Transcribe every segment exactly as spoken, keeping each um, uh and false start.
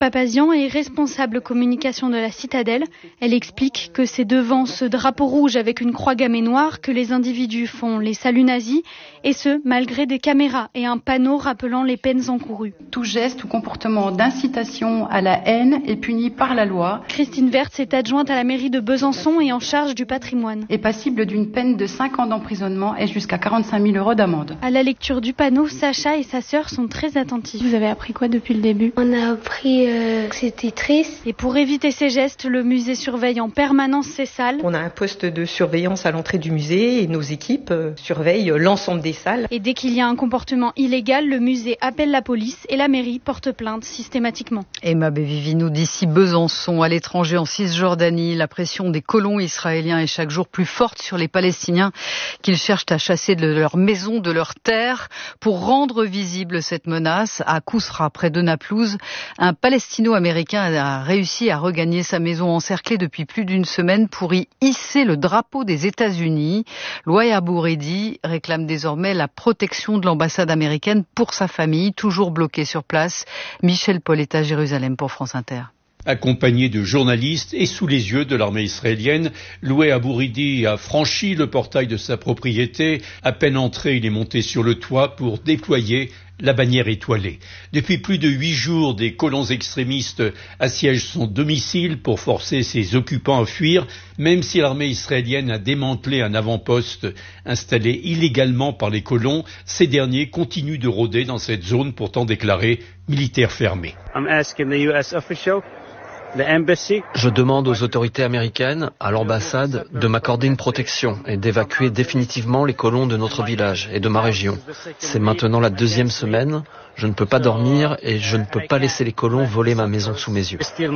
Papazian est responsable communication de la Citadelle. Elle explique que c'est devant ce drapeau rouge avec une croix gammée noire que les individus font les saluts nazis, et ce, malgré des caméras et un panneau rappelant les peines encourues. Tout geste ou comportement d'incitation à la haine est puni par la loi. Christine Wertz est adjointe à la mairie de Besançon et en charge du patrimoine. Est passible d'une peine de cinq ans d'emprisonnement et jusqu'à quarante-cinq mille euros d'amende. À la lecture du panneau, Sacha et sa sœur sont très attentifs. Vous avez appris quoi depuis le début ? On a appris euh, que c'était triste. Et pour éviter ces gestes, le musée surveille en permanence ses salles. On a un poste de surveillance à l'entrée du musée et nos équipes euh, surveillent l'ensemble des salles. Et dès qu'il y a un comportement illégal, le musée appelle la police et la mairie porte plainte systématiquement. Emma Bevivinou d'ici Besançon. À l'étranger, en Cisjordanie, la pression des colons israéliens est chaque jour plus forte sur les Palestiniens qu'ils cherchent à chasser de leur maison, de leur terre. Pour rendre visible cette menace, à Kousra, près de Naplouse, un Palestino-américain a réussi à regagner sa maison encerclée depuis plus d'une semaine pour y hisser le drapeau des États-Unis. Louay Abouridi réclame désormais la protection de l'ambassade américaine pour sa famille, toujours bloquée sur place. Michel Pauletta, Jérusalem pour France Inter. Accompagné de journalistes et sous les yeux de l'armée israélienne, Louay Abouridi a franchi le portail de sa propriété. À peine entré, il est monté sur le toit pour déployer la bannière étoilée. Depuis plus de huit jours, des colons extrémistes assiègent son domicile pour forcer ses occupants à fuir, même si l'armée israélienne a démantelé un avant-poste installé illégalement par les colons. Ces derniers continuent de rôder dans cette zone pourtant déclarée militaire fermée. Je demande aux autorités américaines, à l'ambassade, de m'accorder une protection et d'évacuer définitivement les colons de notre village et de ma région. C'est maintenant la deuxième semaine, je ne peux pas dormir et je ne peux pas laisser les colons voler ma maison sous mes yeux.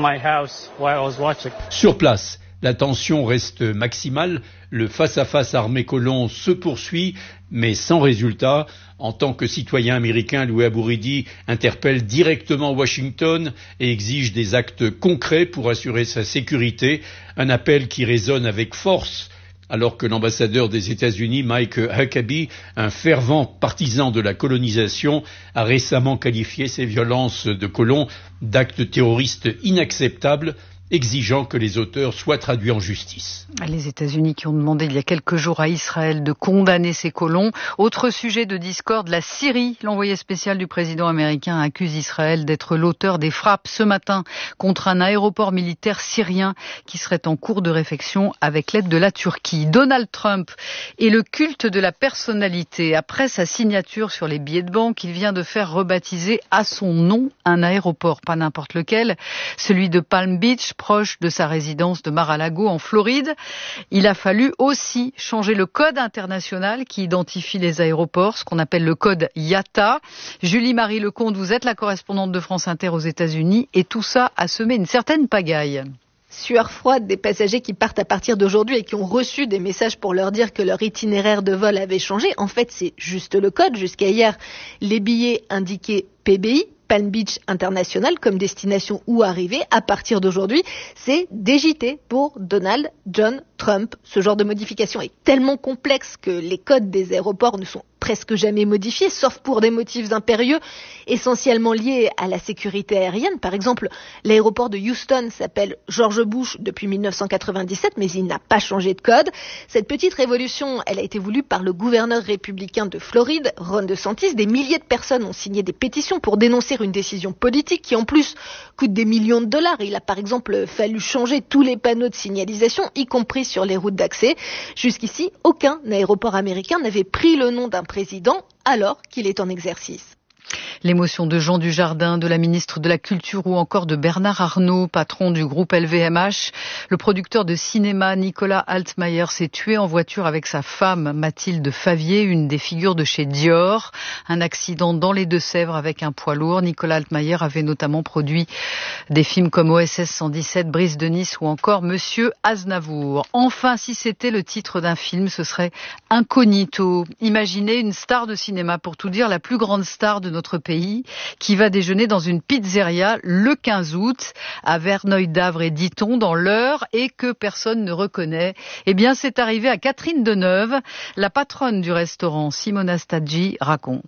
Sur place, la tension reste maximale, le face-à-face armée-colon se poursuit, mais sans résultat. En tant que citoyen américain, Louay Abouridi interpelle directement Washington et exige des actes concrets pour assurer sa sécurité, un appel qui résonne avec force, alors que l'ambassadeur des États-Unis, Mike Huckabee, un fervent partisan de la colonisation, a récemment qualifié ces violences de colons d'actes terroristes inacceptables, exigeant que les auteurs soient traduits en justice. Les États-Unis qui ont demandé il y a quelques jours à Israël de condamner ces colons. Autre sujet de discorde, la Syrie. L'envoyé spécial du président américain accuse Israël d'être l'auteur des frappes ce matin contre un aéroport militaire syrien qui serait en cours de réfection avec l'aide de la Turquie. Donald Trump et le culte de la personnalité. Après sa signature sur les billets de banque, il vient de faire rebaptiser à son nom un aéroport, pas n'importe lequel, celui de Palm Beach, proche de sa résidence de Mar-a-Lago en Floride. Il a fallu aussi changer le code international qui identifie les aéroports, ce qu'on appelle le code I A T A. Julie-Marie Lecomte, vous êtes la correspondante de France Inter aux États-Unis et tout ça a semé une certaine pagaille. Sueur froide des passagers qui partent à partir d'aujourd'hui et qui ont reçu des messages pour leur dire que leur itinéraire de vol avait changé. En fait, c'est juste le code. Jusqu'à hier, les billets indiquaient P B I, Palm Beach International, comme destination ou arrivée. À partir d'aujourd'hui, c'est D J T pour Donald John Trump. Ce genre de modification est tellement complexe que les codes des aéroports ne sont presque jamais modifiés, sauf pour des motifs impérieux, essentiellement liés à la sécurité aérienne. Par exemple, l'aéroport de Houston s'appelle George Bush depuis mille neuf cent quatre-vingt-dix-sept, mais il n'a pas changé de code. Cette petite révolution, elle a été voulue par le gouverneur républicain de Floride, Ron DeSantis. Des milliers de personnes ont signé des pétitions pour dénoncer une décision politique qui, en plus, coûte des millions de dollars. Il a par exemple fallu changer tous les panneaux de signalisation, y compris sur les routes d'accès. Jusqu'ici, aucun aéroport américain n'avait pris le nom d'un président alors qu'il est en exercice. L'émotion de Jean Dujardin, de la ministre de la Culture ou encore de Bernard Arnault, patron du groupe L V M H. Le producteur de cinéma Nicolas Altmaier s'est tué en voiture avec sa femme Mathilde Favier, une des figures de chez Dior. Un accident dans les Deux-Sèvres avec un poids lourd. Nicolas Altmaier avait notamment produit des films comme O S S cent dix-sept, Brise de Nice ou encore Monsieur Aznavour. Enfin, si c'était le titre d'un film, ce serait Incognito. Imaginez une star de cinéma, pour tout dire, la plus grande star de notre pays, qui va déjeuner dans une pizzeria le quinze août à Verneuil-d'Avre et Diton dans l'Eure et que personne ne reconnaît. Eh bien, c'est arrivé à Catherine Deneuve. La patronne du restaurant, Simona Staggi, raconte.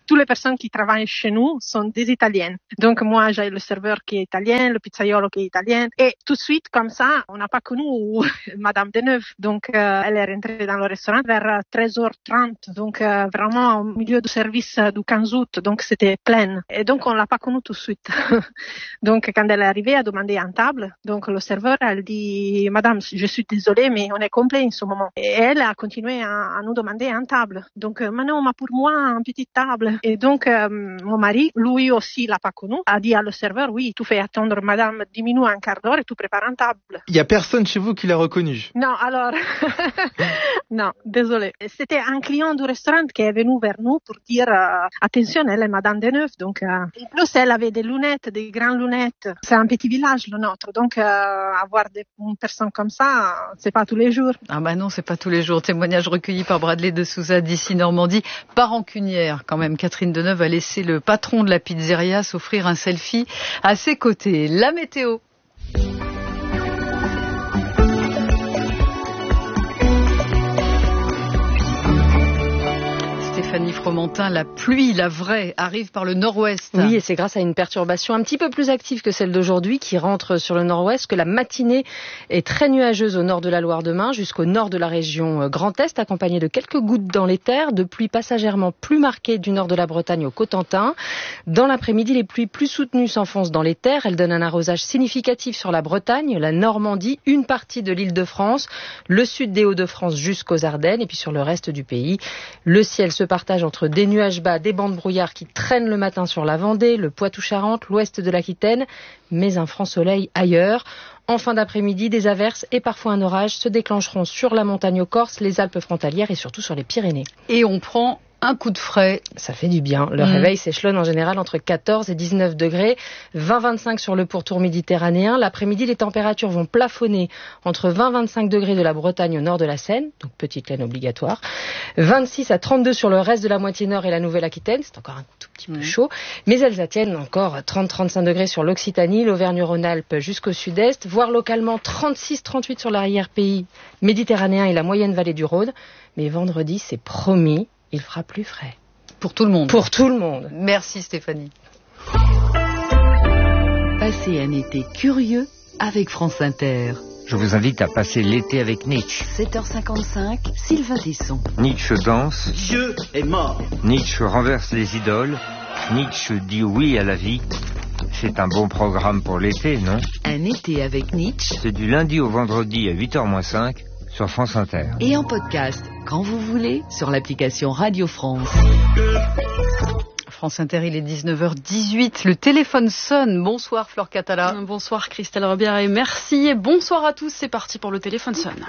toutes les personnes qui travaillent chez nous sont des Italiennes. Donc moi, j'ai le serveur qui est italien, le pizzaiolo qui est italien. Et tout de suite, comme ça, on n'a pas connu Madame Deneuve. Donc euh, elle est rentrée dans le restaurant vers treize heures trente. Donc euh, vraiment au milieu du service du quinze août. Donc c'était plein. Et donc on l'a pas connue tout de suite. Donc quand elle est arrivée, elle a demandé une table. Donc le serveur, elle dit, Madame, je suis désolée, mais on est complet en ce moment. Et elle a continué à, à nous demander une table. Donc, euh, mais non, mais pour moi, une petite table. Et donc, euh, mon mari, lui aussi, l'a pas connu, a dit à le serveur, oui, tu fais attendre Madame dix minutes, un quart d'heure et tu prépares une table. Il y a personne chez vous qui l'a reconnu? Non, alors, non, désolé. C'était un client du restaurant qui est venu vers nous pour dire, euh, attention, elle est Madame Deneuve. Donc, euh, en plus, elle avait des lunettes, des grandes lunettes. C'est un petit village, le nôtre. Donc, euh, avoir des, une personne comme ça, c'est pas tous les jours. Ah bah non, c'est pas tous les jours. Témoignage recueilli par Bradley de Souza d'ici Normandie. Pas rancunière quand même. Catherine Deneuve a laissé le patron de la pizzeria s'offrir un selfie à ses côtés. La météo. Stéphanie Fromentin, la pluie, la vraie, arrive par le nord-ouest. Oui, et c'est grâce à une perturbation un petit peu plus active que celle d'aujourd'hui qui rentre sur le nord-ouest que la matinée est très nuageuse au nord de la Loire demain jusqu'au nord de la région Grand Est, accompagnée de quelques gouttes dans les terres, de pluies passagèrement plus marquées du nord de la Bretagne au Cotentin. Dans l'après-midi, les pluies plus soutenues s'enfoncent dans les terres. Elles donnent un arrosage significatif sur la Bretagne, la Normandie, une partie de l'Île-de-France, le sud des Hauts-de-France jusqu'aux Ardennes et puis sur le reste du pays. Le ciel se partage entre des nuages bas, des bancs de brouillard qui traînent le matin sur la Vendée, le Poitou-Charentes, l'ouest de l'Aquitaine, mais un franc soleil ailleurs. En fin d'après-midi, des averses et parfois un orage se déclencheront sur la montagne Corse, les Alpes frontalières et surtout sur les Pyrénées. Et on prend un coup de frais. Ça fait du bien. Le mmh. réveil s'échelonne en général entre quatorze et dix-neuf degrés, vingt à vingt-cinq sur le pourtour méditerranéen. L'après-midi, les températures vont plafonner entre vingt à vingt-cinq degrés de la Bretagne au nord de la Seine, donc petite laine obligatoire, vingt-six à trente-deux sur le reste de la moitié nord et la Nouvelle-Aquitaine, c'est encore un tout petit mmh. peu chaud, mais elles atteignent encore trente à trente-cinq degrés sur l'Occitanie, l'Auvergne-Rhône-Alpes jusqu'au sud-est, voire localement trente-six à trente-huit sur l'arrière-pays méditerranéen et la moyenne vallée du Rhône. Mais vendredi, c'est promis, il fera plus frais. Pour tout le monde. Pour tout le monde. Merci Stéphanie. Passez un été curieux avec France Inter. Je vous invite à passer l'été avec Nietzsche. sept heures cinquante-cinq, Sylvain Tesson. Nietzsche danse. Dieu est mort. Nietzsche renverse les idoles. Nietzsche dit oui à la vie. C'est un bon programme pour l'été, non? Un été avec Nietzsche. C'est du lundi au vendredi à huit heures moins cinq. Sur France Inter. Et en podcast, quand vous voulez, sur l'application Radio France. France Inter, il est dix-neuf heures dix-huit. Le téléphone sonne. Bonsoir Flore Catala. Bonsoir Christelle Robert et merci. Et bonsoir à tous. C'est parti pour le téléphone sonne.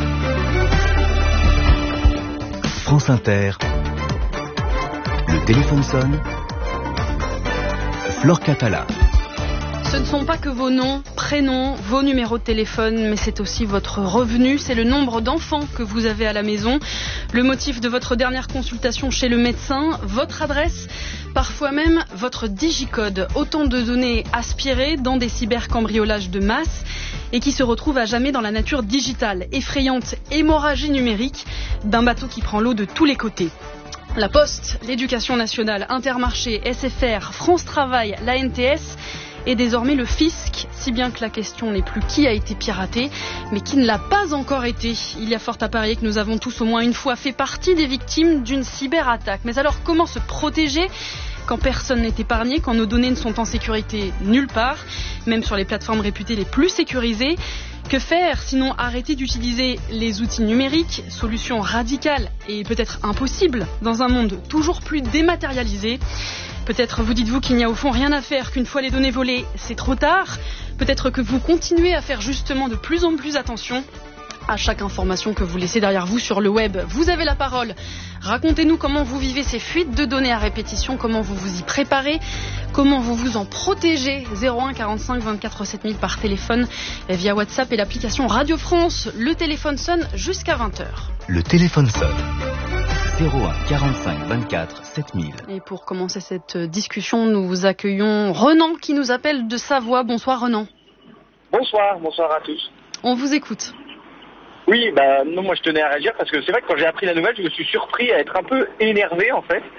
France Inter. Le téléphone sonne. Flore Catala. Ce ne sont pas que vos noms, prénoms, vos numéros de téléphone, mais c'est aussi votre revenu, c'est le nombre d'enfants que vous avez à la maison, le motif de votre dernière consultation chez le médecin, votre adresse, parfois même votre digicode. Autant de données aspirées dans des cybercambriolages de masse et qui se retrouvent à jamais dans la nature digitale. Effrayante hémorragie numérique d'un bateau qui prend l'eau de tous les côtés. La Poste, l'Éducation nationale, Intermarché, S F R, France Travail, l'A N T S et désormais le fisc, si bien que la question n'est plus qui a été piraté, mais qui ne l'a pas encore été. Il y a fort à parier que nous avons tous au moins une fois fait partie des victimes d'une cyberattaque. Mais alors comment se protéger quand personne n'est épargné, quand nos données ne sont en sécurité nulle part, même sur les plateformes réputées les plus sécurisées? Que faire sinon arrêter d'utiliser les outils numériques, solution radicale et peut-être impossible dans un monde toujours plus dématérialisé? Peut-être vous dites-vous qu'il n'y a au fond rien à faire, qu'une fois les données volées, c'est trop tard. Peut-être que vous continuez à faire justement de plus en plus attention à chaque information que vous laissez derrière vous sur le web. Vous avez la parole. Racontez-nous comment vous vivez ces fuites de données à répétition, comment vous vous y préparez, comment vous vous en protégez. zéro un quarante-cinq vingt-quatre sept mille par téléphone, via WhatsApp et l'application Radio France. Le téléphone sonne jusqu'à vingt heures. Le téléphone sonne. zéro un quarante-cinq vingt-quatre sept mille. Et pour commencer cette discussion, nous accueillons Renan qui nous appelle de Savoie. Bonsoir Renan. Bonsoir, bonsoir à tous. On vous écoute. Oui, bah non, moi je tenais à réagir parce que c'est vrai que quand j'ai appris la nouvelle, je me suis surpris à être un peu énervé en fait.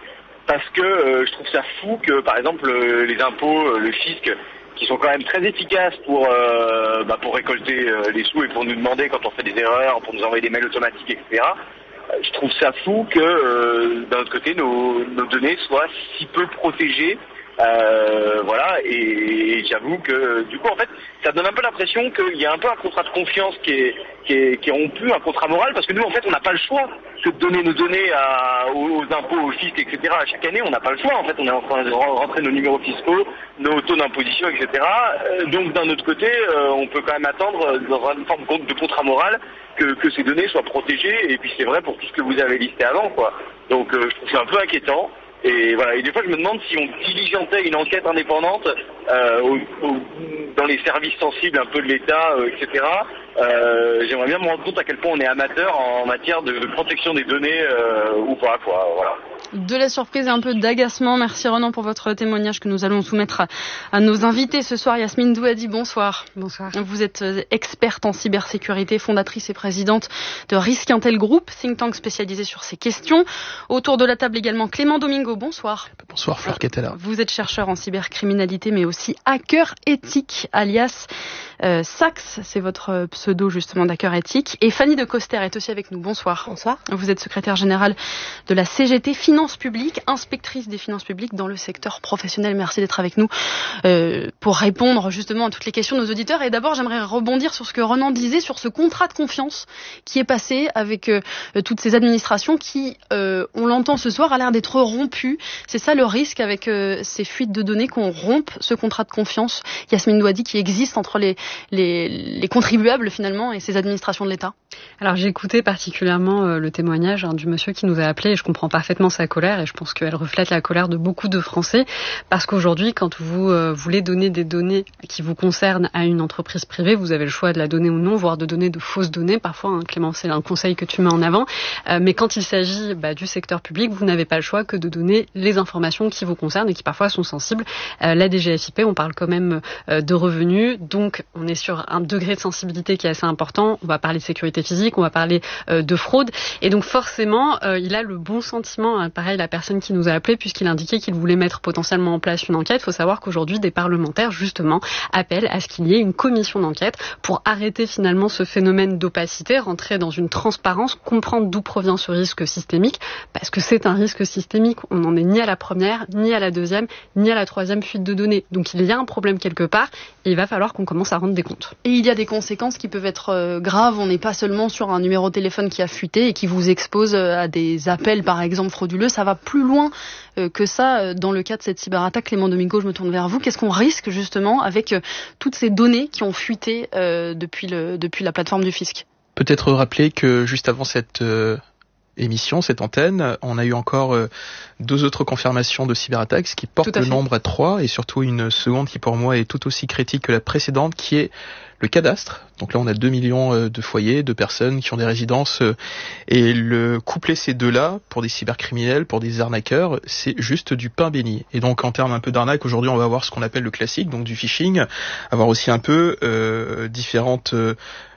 parce que euh, je trouve ça fou que, par exemple, euh, les impôts, euh, le fisc, qui sont quand même très efficaces pour euh, bah, pour récolter euh, les sous et pour nous demander quand on fait des erreurs, pour nous envoyer des mails automatiques, et cetera. Euh, je trouve ça fou que, euh, d'un autre côté, nos, nos données soient si peu protégées. Euh, voilà, et, et j'avoue que du coup en fait ça donne un peu l'impression qu'il y a un peu un contrat de confiance qui est, qui est, qui est rompu, un contrat moral, parce que nous en fait on n'a pas le choix que de donner nos données à, aux, aux impôts, aux fiscs, et cetera. Chaque année on n'a pas le choix, en fait on est en train de rentrer nos numéros fiscaux, nos taux d'imposition, et cetera. Euh, donc d'un autre côté euh, on peut quand même attendre dans une forme de contrat moral que, que ces données soient protégées, et puis c'est vrai pour tout ce que vous avez listé avant, quoi. Donc euh, je trouve ça un peu inquiétant. Et voilà. Et des fois, je me demande si on diligentait une enquête indépendante euh, au, au, dans les services sensibles un peu de l'État, euh, et cetera. Euh, j'aimerais bien me rendre compte à quel point on est amateur en matière de, de protection des données euh, ou pas, quoi. Voilà. De la surprise et un peu d'agacement. Merci Renan pour votre témoignage que nous allons soumettre à, à nos invités ce soir. Yasmine Douadi, bonsoir. Bonsoir. Vous êtes experte en cybersécurité, fondatrice et présidente de Risk Intel Group, think tank spécialisé sur ces questions. Autour de la table également Clément Domingo, bonsoir. Bonsoir Fleur Catala. Vous êtes chercheur en cybercriminalité mais aussi hacker éthique, alias euh, Sax, c'est votre pseudo justement d'hacker éthique. Et Fanny de Coster est aussi avec nous, bonsoir. Bonsoir. Vous êtes secrétaire générale de la C G T Finance publiques, inspectrice des finances publiques dans le secteur professionnel. Merci d'être avec nous euh, pour répondre justement à toutes les questions de nos auditeurs. Et d'abord, j'aimerais rebondir sur ce que Renan disait sur ce contrat de confiance qui est passé avec euh, toutes ces administrations qui, euh, on l'entend ce soir, a l'air d'être rompu. C'est ça le risque avec euh, ces fuites de données, qu'on rompe ce contrat de confiance, Yasmine Douadi, qui existe entre les, les, les contribuables finalement et ces administrations de l'État. Alors j'ai écouté particulièrement euh, le témoignage hein, du monsieur qui nous a appelé, et je comprends parfaitement sa colère, et je pense qu'elle reflète la colère de beaucoup de Français, parce qu'aujourd'hui, quand vous euh, voulez donner des données qui vous concernent à une entreprise privée, vous avez le choix de la donner ou non, voire de donner de fausses données. Parfois, hein, Clément, c'est un conseil que tu mets en avant. Euh, mais quand il s'agit bah, du secteur public, vous n'avez pas le choix que de donner les informations qui vous concernent et qui parfois sont sensibles. Euh, la D G S I P, on parle quand même euh, de revenus, donc on est sur un degré de sensibilité qui est assez important. On va parler de sécurité physique, on va parler euh, de fraude, et donc forcément, euh, il a le bon sentiment, hein, pareil, la personne qui nous a appelé, puisqu'il indiquait qu'il voulait mettre potentiellement en place une enquête. Il faut savoir qu'aujourd'hui, des parlementaires, justement, appellent à ce qu'il y ait une commission d'enquête pour arrêter finalement ce phénomène d'opacité, rentrer dans une transparence, comprendre d'où provient ce risque systémique, parce que c'est un risque systémique. On n'en est ni à la première, ni à la deuxième, ni à la troisième fuite de données. Donc il y a un problème quelque part, et il va falloir qu'on commence à rendre des comptes. Et il y a des conséquences qui peuvent être euh, graves. On n'est pas seulement sur un numéro de téléphone qui a fuité et qui vous expose à des appels, par exemple, frauduleux. Ça va plus loin euh, que ça euh, dans le cas de cette cyberattaque. Clément Domingo, je me tourne vers vous. Qu'est-ce qu'on risque justement avec euh, toutes ces données qui ont fuité euh, depuis, le, depuis la plateforme du fisc? Peut-être rappeler que juste avant cette euh, émission, cette antenne, on a eu encore euh, deux autres confirmations de cyberattaques, ce qui porte le nombre à trois, et surtout une seconde qui pour moi est tout aussi critique que la précédente, qui est le cadastre. Donc là, on a deux millions de foyers, de personnes qui ont des résidences, et le coupler ces deux-là, pour des cybercriminels, pour des arnaqueurs, c'est juste du pain béni. Et donc, en termes un peu d'arnaque, aujourd'hui, on va avoir ce qu'on appelle le classique, donc du phishing, avoir aussi un peu euh, différentes euh,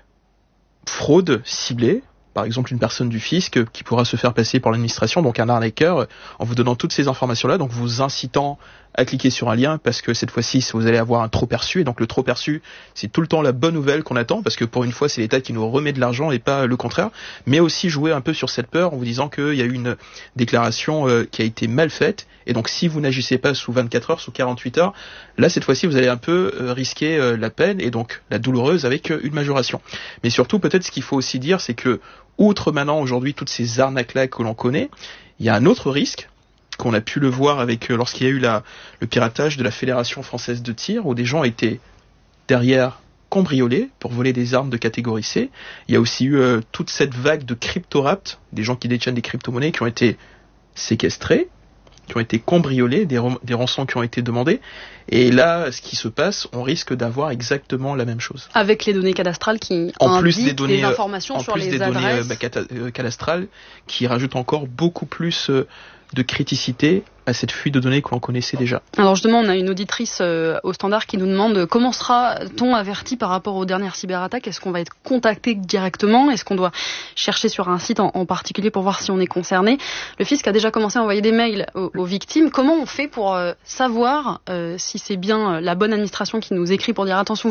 fraudes ciblées. Par exemple, une personne du fisc qui pourra se faire passer pour l'administration, donc un arnaqueur, en vous donnant toutes ces informations-là, donc vous incitant à cliquer sur un lien, parce que cette fois-ci, vous allez avoir un trop perçu, et donc le trop perçu, c'est tout le temps la bonne nouvelle qu'on attend, parce que pour une fois, c'est l'État qui nous remet de l'argent et pas le contraire, mais aussi jouer un peu sur cette peur en vous disant qu'il y a eu une déclaration euh, qui a été mal faite, et donc si vous n'agissez pas sous vingt-quatre heures, sous quarante-huit heures, là, cette fois-ci, vous allez un peu euh, risquer euh, la peine, et donc la douloureuse avec euh, une majoration. Mais surtout, peut-être ce qu'il faut aussi dire, c'est que, outre maintenant aujourd'hui toutes ces arnaques-là que l'on connaît, il y a un autre risque, qu'on a pu le voir avec euh, lorsqu'il y a eu la, le piratage de la Fédération française de tir, où des gens étaient derrière cambriolés pour voler des armes de catégorie C. Il y a aussi eu euh, toute cette vague de crypto-rapt, des gens qui détiennent des crypto-monnaies qui ont été séquestrés, qui ont été cambriolés, des, des rançons qui ont été demandées. Et là, ce qui se passe, on risque d'avoir exactement la même chose. Avec les données cadastrales qui en indiquent plus des, données, des informations en sur plus les des adresses. données euh, bah, cadastrales qui rajoutent encore beaucoup plus... Euh, de criticité à cette fuite de données que l'on connaissait déjà. Alors justement, on a une auditrice euh, au Standard qui nous demande comment sera-t-on averti par rapport aux dernières cyberattaques ? Est-ce qu'on va être contacté directement ? Est-ce qu'on doit chercher sur un site en, en particulier pour voir si on est concerné ? Le fisc a déjà commencé à envoyer des mails aux, aux victimes. Comment on fait pour euh, savoir euh, si c'est bien la bonne administration qui nous écrit pour dire attention,